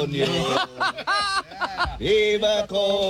cumpleaños. ¡Viva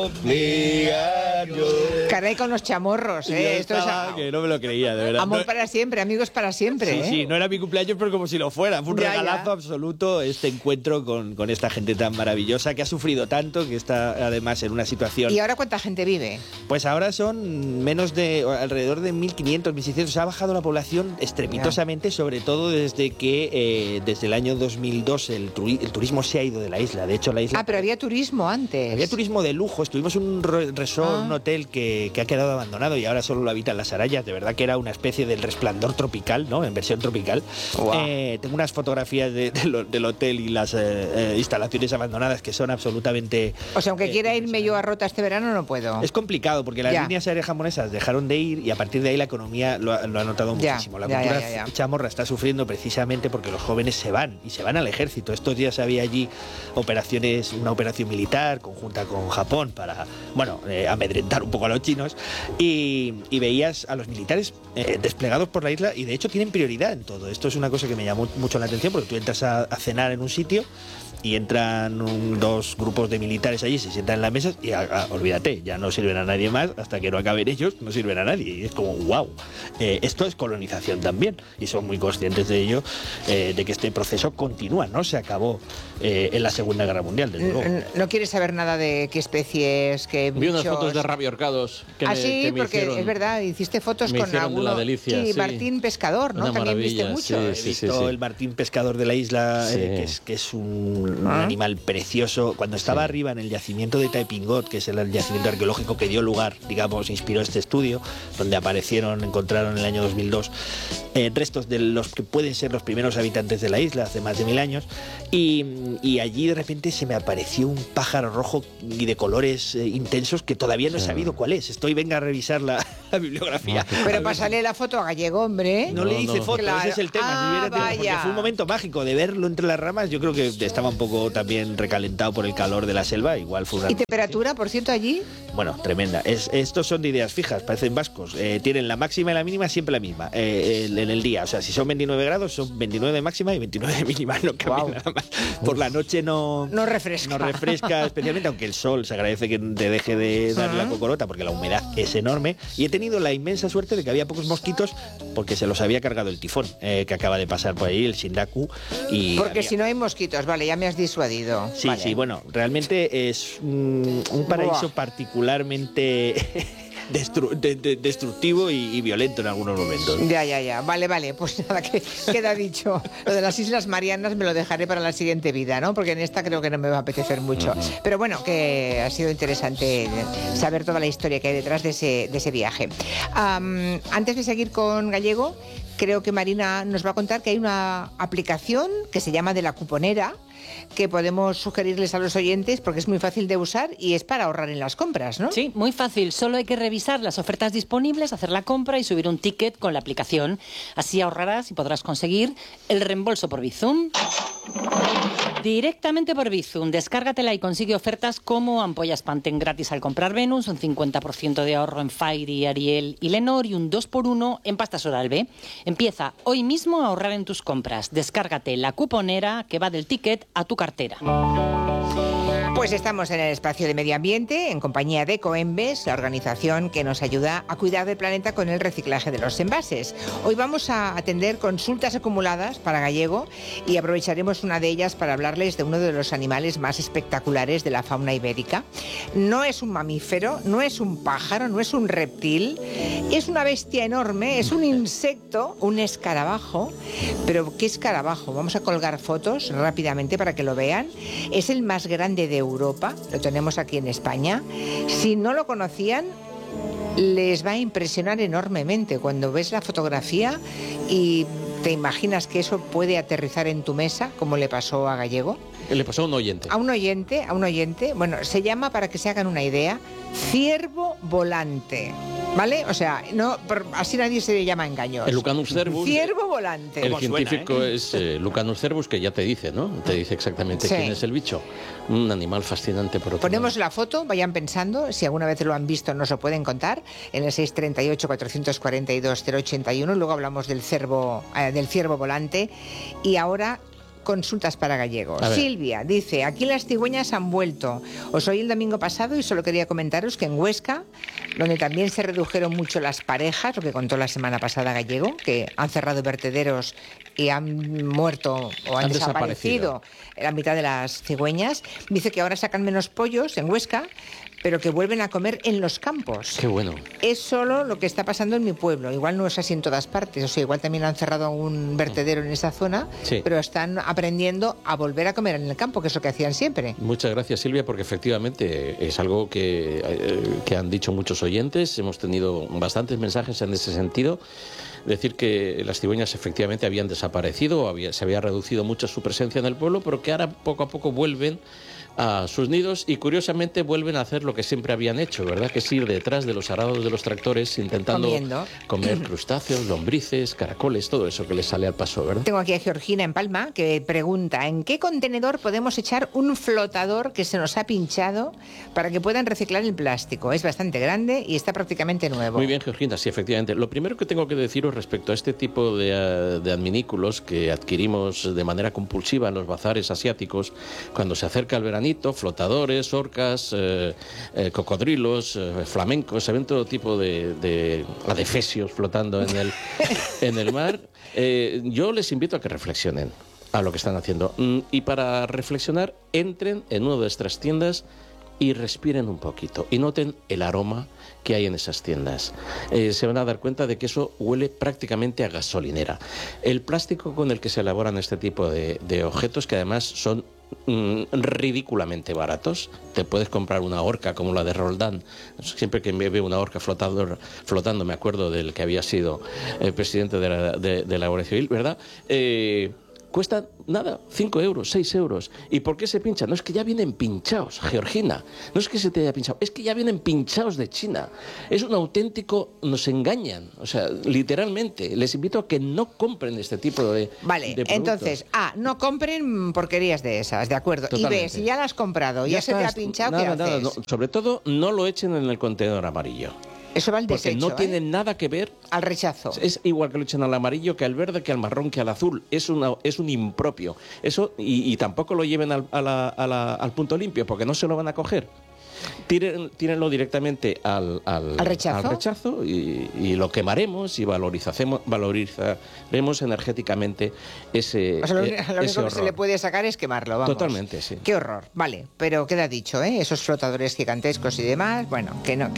cumpleaños! Caray, con los chamorros, ¿eh? Esto es que no me lo creía, de verdad. Amor para siempre, amigos para siempre. Sí, sí, no era mi cumpleaños, pero como si lo fuera. Fue un regalazo absoluto este encuentro con esta gente tan maravillosa que ha sufrido tanto, que está además en una situación... ¿Y ahora cuánta gente vive? Pues ahora son alrededor de 1.500, 1.600. Se ha bajado la población estrepitosamente, sobre todo desde que desde el año 2002 el turismo se ha ido de la isla. De hecho, la isla... Ah, pero había turismo antes. Había turismo de lujo. Estuvimos en un resort, un hotel que ha quedado abandonado y ahora solo lo habitan las arayas. De verdad que era una especie del Resplandor tropical, ¿no? En versión tropical. Wow. Tengo unas fotografías del hotel y las instalaciones abandonadas que son absolutamente... O sea, aunque quiera irme yo a Rota este verano, no puedo. Es complicado porque las líneas aéreas japonesas dejaron de ir y a partir de ahí la economía lo ha notado muchísimo. La cultura chamorra está sufriendo precisamente porque los jóvenes se van al ejército. Estos días había allí una operación militar conjunta con Japón para, amedrentar un poco a los chinos y veías a los militares desplegados por la isla y de hecho tienen prioridad en todo. Esto es una cosa que me llamó mucho la atención porque tú entras a cenar en un sitio y entran dos grupos de militares allí, se sientan en la mesa y olvídate, ya no sirven a nadie más, hasta que no acaben ellos, no sirven a nadie. Y es como, wow, esto es colonización también, y son muy conscientes de ello, de que este proceso continúa, no se acabó en la Segunda Guerra Mundial, desde luego. ¿No quieres saber nada de qué especies, qué bichos? Vi unas fotos de rabiorcados que sí, me porque hicieron, es verdad, hiciste fotos me con alguno. De la delicia, sí, Martín Pescador, ¿no? Una También maravilla, viste mucho. He visto el Martín Pescador de la isla, que es un animal precioso. Cuando estaba arriba en el yacimiento de Taipingot, que es el yacimiento arqueológico que dio lugar, digamos, inspiró este estudio, donde encontraron en el año 2002 restos de los que pueden ser los primeros habitantes de la isla hace más de 1000 años, y allí de repente se me apareció un pájaro rojo y de colores intensos que todavía no he sabido cuál es. Venga a revisar la bibliografía. Pero pásale la foto a Gallego, hombre. No le hice foto, ese es el tema. Porque fue un momento mágico de verlo entre las ramas. Yo creo que estaba un poco también recalentado por el calor de la selva, igual fue una... ¿Y temperatura, por cierto, allí? Bueno, tremenda. Estos son de ideas fijas, parecen vascos. Tienen la máxima y la mínima siempre la misma en el día. O sea, si son 29 grados, son 29 de máxima y 29 de mínima. No cambia nada más. Por la noche no refresca. No refresca especialmente, aunque el sol se agradece que te deje de dar la cocorota porque la humedad es enorme. Y he tenido la inmensa suerte de que había pocos mosquitos porque se los había cargado el tifón que acaba de pasar por ahí, el Shindaku. Porque si no hay mosquitos, vale, ya me has disuadido. Sí, vale. sí, bueno, realmente es un paraíso particularmente destructivo y violento en algunos momentos. Ya. Vale, pues nada, que queda dicho. Lo de las Islas Marianas me lo dejaré para la siguiente vida, ¿no? Porque en esta creo que no me va a apetecer mucho. Pero bueno, que ha sido interesante saber toda la historia que hay detrás de ese viaje. Antes de seguir con Gallego, creo que Marina nos va a contar que hay una aplicación que se llama de la cuponera, que podemos sugerirles a los oyentes porque es muy fácil de usar y es para ahorrar en las compras, ¿no? Sí, muy fácil. Solo hay que revisar las ofertas disponibles, hacer la compra y subir un ticket con la aplicación. Así ahorrarás y podrás conseguir el reembolso por Bizum. Directamente por Bizum. Descárgatela y consigue ofertas como ampollas Pantene gratis al comprar Venus, un 50% de ahorro en Fairy, Ariel y Lenor y un 2x1 en pastas Oral-B. Empieza hoy mismo a ahorrar en tus compras. Descárgate la cuponera que va del ticket a tu cartera. Pues estamos en el espacio de medio ambiente en compañía de Ecoembes, la organización que nos ayuda a cuidar del planeta con el reciclaje de los envases. Hoy vamos a atender consultas acumuladas para Gallego y aprovecharemos una de ellas para hablarles de uno de los animales más espectaculares de la fauna ibérica. No es un mamífero, no es un pájaro, no es un reptil, es una bestia enorme, es un insecto, un escarabajo. Pero ¿qué escarabajo? Vamos a colgar fotos rápidamente para que lo vean. Es el más grande de Europa, lo tenemos aquí en España. Si no lo conocían, les va a impresionar enormemente cuando ves la fotografía y te imaginas que eso puede aterrizar en tu mesa, como le pasó a Gallego. Le pasó a un oyente. A un oyente. Bueno, se llama, para que se hagan una idea, ciervo volante. ¿Vale? O sea, no, así nadie se llama engaños. El Lucanus cervus. Ciervo volante. El científico es Lucanus cervus, que ya te dice, ¿no? Te dice exactamente quién es el bicho. Un animal fascinante por otro Ponemos lado. la foto, vayan pensando, si alguna vez lo han visto nos lo pueden contar, en el 638-442-081, luego hablamos del ciervo volante. Y ahora, consultas para gallegos. Silvia dice, aquí las cigüeñas han vuelto. Os oí el domingo pasado y solo quería comentaros que en Huesca, donde también se redujeron mucho las parejas, lo que contó la semana pasada Gallego, que han cerrado vertederos y han muerto o han desaparecido la mitad de las cigüeñas, dice que ahora sacan menos pollos en Huesca, pero que vuelven a comer en los campos. Qué bueno. Es solo lo que está pasando en mi pueblo. Igual no es así en todas partes. O sea, igual también han cerrado un vertedero en esa zona, pero están aprendiendo a volver a comer en el campo, que es lo que hacían siempre. Muchas gracias, Silvia, porque efectivamente es algo que han dicho muchos oyentes. Hemos tenido bastantes mensajes en ese sentido. Decir que las cigüeñas efectivamente habían desaparecido, se había reducido mucho su presencia en el pueblo, pero que ahora poco a poco vuelven a sus nidos y curiosamente vuelven a hacer lo que siempre habían hecho, ¿verdad? Que es ir detrás de los arados de los tractores intentando comer crustáceos, lombrices, caracoles, todo eso que les sale al paso, ¿verdad? Tengo aquí a Georgina en Palma que pregunta, ¿en qué contenedor podemos echar un flotador que se nos ha pinchado para que puedan reciclar el plástico? Es bastante grande y está prácticamente nuevo. Muy bien, Georgina, sí, efectivamente. Lo primero que tengo que deciros respecto a este tipo de adminículos que adquirimos de manera compulsiva en los bazares asiáticos, cuando se acerca el verano, flotadores, orcas, cocodrilos, flamencos, se ven todo tipo de adefesios flotando en el mar. Yo les invito a que reflexionen a lo que están haciendo. Y para reflexionar, entren en una de nuestras tiendas y respiren un poquito y noten el aroma que hay en esas tiendas. Se van a dar cuenta de que eso huele prácticamente a gasolinera. El plástico con el que se elaboran este tipo de objetos, que además son ridículamente baratos. Te puedes comprar una orca como la de Roldán. Siempre que me veo una orca flotando me acuerdo del que había sido el presidente de la Guardia Civil, ¿verdad? Cuesta nada, 5 euros, 6 euros. ¿Y por qué se pinchan? No es que ya vienen pinchados, Georgina. No es que se te haya pinchado, es que ya vienen pinchados de China. Es un auténtico... Nos engañan. O sea, literalmente. Les invito a que no compren este tipo de productos. Entonces, no compren porquerías de esas, ¿de acuerdo? Totalmente. Y ves, si ya las has comprado, ya se te ha pinchado, ¿qué haces? No. Sobre todo, no lo echen en el contenedor amarillo. Eso va al desecho, porque no tiene nada que ver al rechazo. Es igual que lo echen al amarillo, que al verde, que al marrón, que al azul. Es un impropio. Eso y tampoco lo lleven al punto limpio, porque no se lo van a coger. Tírenlo directamente al rechazo y lo quemaremos y valorizaremos energéticamente ese lo único horror. que se le puede sacar es quemarlo, vamos. Totalmente, sí. Qué horror. Vale, pero queda dicho, esos flotadores gigantescos y demás, bueno,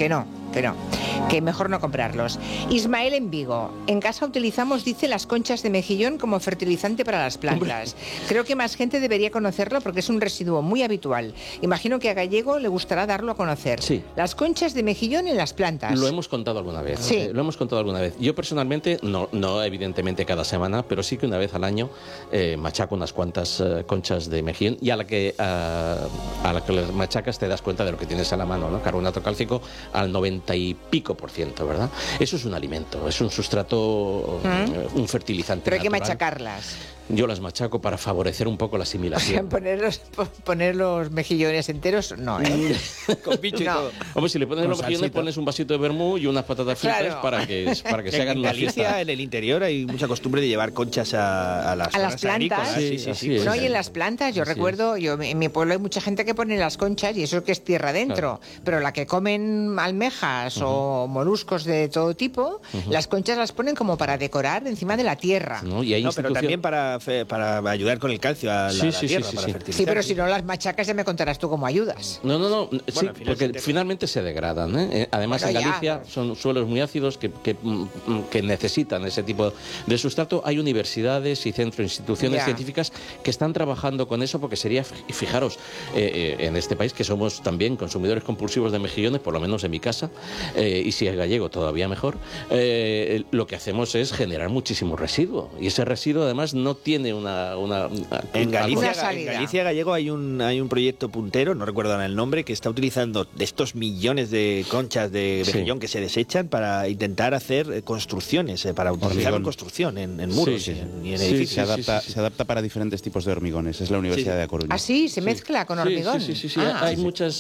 que mejor no comprarlos. Ismael en Vigo, en casa utilizamos, dice, las conchas de mejillón como fertilizante para las plantas. Creo que más gente debería conocerlo porque es un residuo muy habitual. Imagino que a Gallego le gustará darlo a conocer. Sí. Las conchas de mejillón en las plantas. Lo hemos contado alguna vez. Sí. Lo hemos contado alguna vez. Yo personalmente, no evidentemente cada semana, pero sí que una vez al año machaco unas cuantas conchas de mejillón y a la que las machacas te das cuenta de lo que tienes a la mano, ¿no? Carbonato cálcico al 90 y pico %, ¿verdad? Eso es un alimento, es un sustrato, un fertilizante. Pero hay que natural. machacarlas. Yo las machaco para favorecer un poco la asimilación. O sea, poner los mejillones enteros, no, Con pincho y todo. Hombre, si le pones los mejillones, pones un vasito de vermú y unas patatas fritas para que se hagan una fiesta. En el interior hay mucha costumbre de llevar conchas a las plantas. Sí. No, y en las plantas, yo recuerdo, en mi pueblo hay mucha gente que pone las conchas y eso que es tierra adentro, pero la que comen almejas o moluscos de todo tipo, las conchas las ponen como para decorar encima de la tierra. Pero también para ayudar con el calcio a la tierra, para fertilizar. Sí, pero si no las machacas ya me contarás tú cómo ayudas. No, sí, porque finalmente se degradan, Además, en Galicia son suelos muy ácidos que necesitan ese tipo de sustrato. Hay universidades y instituciones científicas que están trabajando con eso, porque sería, fijaros, en este país que somos también consumidores compulsivos de mejillones, por lo menos en mi casa, y si es gallego todavía mejor, lo que hacemos es generar muchísimo residuo, y ese residuo además no tiene en Galicia Gallego hay un proyecto puntero, no recuerdo ahora el nombre, que está utilizando de estos millones de conchas de mejillón que se desechan para intentar hacer construcciones, para utilizar en construcción, en muros y en edificios. Se adapta para diferentes tipos de hormigones. Es la Universidad de A Coruña. ¿Ah, sí? ¿Se mezcla con hormigón? Sí. Hay muchos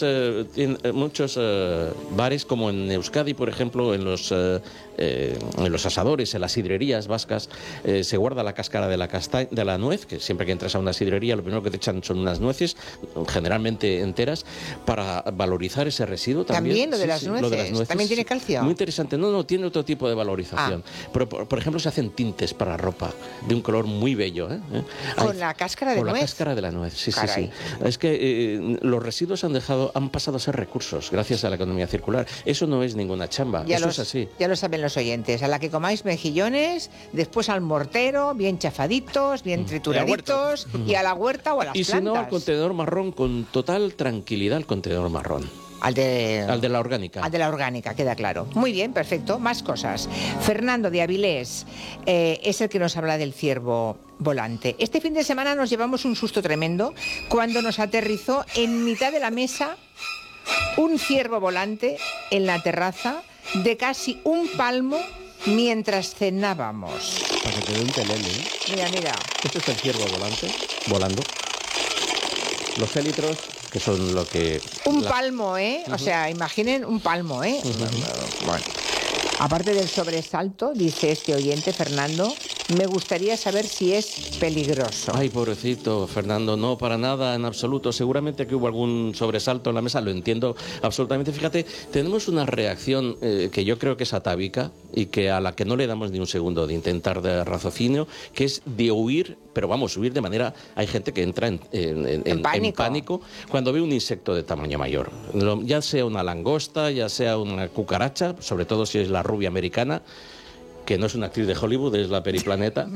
bares, como en Euskadi, por ejemplo, en los asadores, en las sidrerías vascas, se guarda la cáscara de la castaña de la nuez, que siempre que entras a una sidrería lo primero que te echan son unas nueces, generalmente enteras, para valorizar ese residuo también. ¿También lo de las nueces? Lo de las nueces. ¿También tiene calcio? Muy interesante. No, tiene otro tipo de valorización. Pero, por ejemplo, se hacen tintes para ropa de un color muy bello. ¿Con la cáscara de nuez? Con la cáscara de la nuez, sí. Caray. Es que los residuos han pasado a ser recursos gracias a la economía circular. Eso no es ninguna chamba, eso es así. Ya lo saben los oyentes. A la que comáis mejillones, después al mortero, bien chafaditos, bien trituraditos, y a la huerta o a las plantas. Y si no, al contenedor marrón, con total tranquilidad al contenedor marrón. Al de la orgánica. Al de la orgánica, queda claro. Muy bien, perfecto. Más cosas. Fernando de Avilés es el que nos habla del ciervo volante. Este fin de semana nos llevamos un susto tremendo cuando nos aterrizó en mitad de la mesa un ciervo volante en la terraza de casi un palmo mientras cenábamos. Para que te dé un telele, ¿eh? Mira. Este es el ciervo volante, volando. Los élitros, que son lo que... Un palmo, ¿eh? O sea, imaginen un palmo, ¿eh? Bueno. Aparte del sobresalto, dice este oyente, Fernando, me gustaría saber si es peligroso. Ay, pobrecito, Fernando, no, para nada, en absoluto. Seguramente que hubo algún sobresalto en la mesa, lo entiendo absolutamente. Fíjate, tenemos una reacción que yo creo que es atávica y que a la que no le damos ni un segundo de intentar de raciocinio, que es de huir, pero vamos, huir de manera... Hay gente que entra en pánico cuando ve un insecto de tamaño mayor. Ya sea una langosta, ya sea una cucaracha, sobre todo si es la rubia americana, que no es una actriz de Hollywood, es la Periplaneta.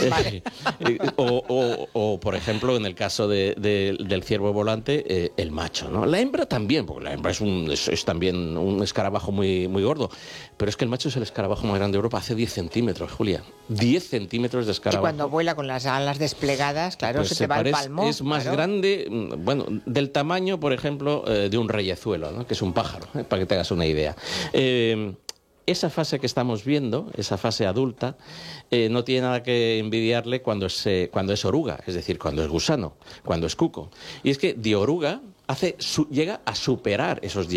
o, por ejemplo, en el caso del ciervo volante, el macho, ¿no? La hembra también, porque la hembra es también un escarabajo muy, muy gordo. Pero es que el macho es el escarabajo más grande de Europa, hace 10 centímetros, Julia. 10 centímetros de escarabajo. Y cuando vuela con las alas desplegadas, claro, pues se te va el palmo. Es más grande, bueno, del tamaño, por ejemplo, de un reyezuelo, ¿no? Que es un pájaro, para que te hagas una idea. Esa fase que estamos viendo, esa fase adulta, no tiene nada que envidiarle cuando es oruga, es decir, cuando es gusano, cuando es cuco. Y es que de oruga llega a superar esos 10